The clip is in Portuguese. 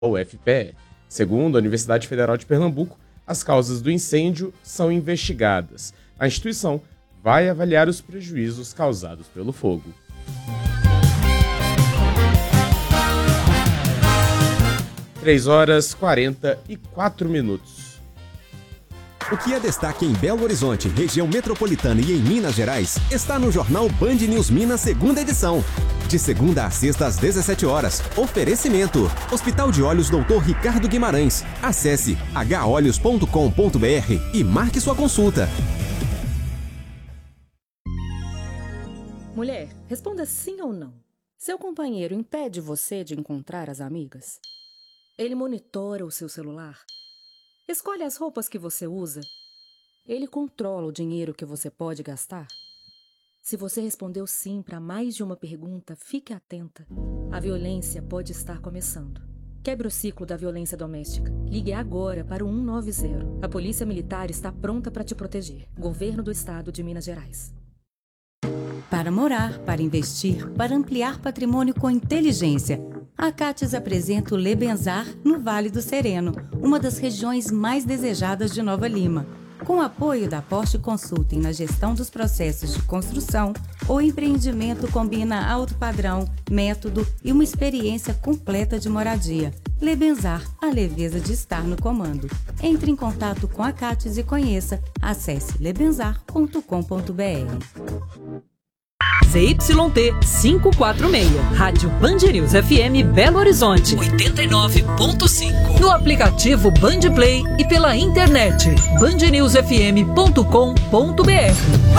UFPE. Segundo a Universidade Federal de Pernambuco, as causas do incêndio são investigadas. A instituição vai avaliar os prejuízos causados pelo fogo. 3h44. O que é destaque em Belo Horizonte, região metropolitana e em Minas Gerais, está no jornal Band News Minas, segunda edição. De segunda a sexta às 17 horas. Oferecimento: Hospital de Olhos Dr. Ricardo Guimarães. Acesse holhos.com.br e marque sua consulta. Mulher, responda sim ou não. Seu companheiro impede você de encontrar as amigas? Ele monitora o seu celular? Escolhe as roupas que você usa? Ele controla o dinheiro que você pode gastar? Se você respondeu sim para mais de uma pergunta, fique atenta. A violência pode estar começando. Quebre o ciclo da violência doméstica. Ligue agora para o 190. A Polícia Militar está pronta para te proteger. Governo do Estado de Minas Gerais. Para morar, para investir, para ampliar patrimônio com inteligência, a Cates apresenta o Lebenzar no Vale do Sereno, uma das regiões mais desejadas de Nova Lima. Com o apoio da Porsche Consulting na gestão dos processos de construção, o empreendimento combina alto padrão, método e uma experiência completa de moradia. Lebenzar, a leveza de estar no comando. Entre em contato com a Cates e conheça. Acesse lebenzar.com.br. ZYT 546, Rádio Band News FM Belo Horizonte 89.5. No aplicativo Band Play e pela internet bandnewsfm.com.br.